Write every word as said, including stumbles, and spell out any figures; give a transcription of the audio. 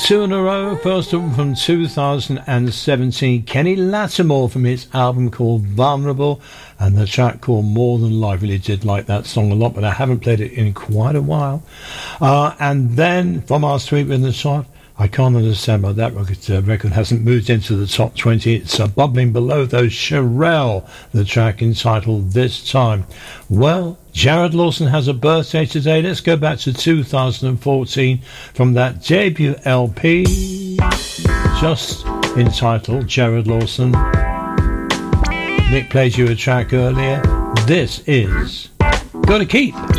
two in a row. First one from two thousand seventeen, Kenny Lattimore from his album called Vulnerable, and the track called More Than Life. Really did like that song a lot, but I haven't played it in quite a while. Uh, and then from our sweep in the chart, I can't understand why that record, uh, record hasn't moved into the top twenty. It's uh, bubbling below those. Sherelle, the track entitled This Time. Well, Jared Lawson has a birthday today. Let's go back to two thousand fourteen from that debut L P, just entitled Jared Lawson. Nick played you a track earlier. This is Gotta Keep.